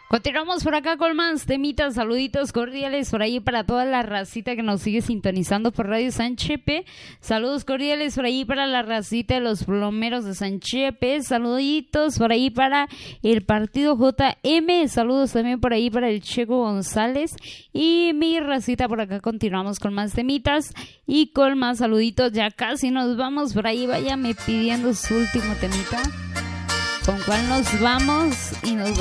Continuamos por acá con más temitas, saluditos cordiales por ahí para toda la racita que nos sigue sintonizando por Radio San Chepe. Saludos cordiales por ahí para la racita de los plomeros de San Chepe. Saluditos por ahí para el partido JM. Saludos también por ahí para el Checo González. Y mi racita por acá continuamos con más temitas y con más saluditos. Ya casi nos vamos por ahí. Váyame pidiendo su último temita. ¿Con cuál nos vamos? Y nos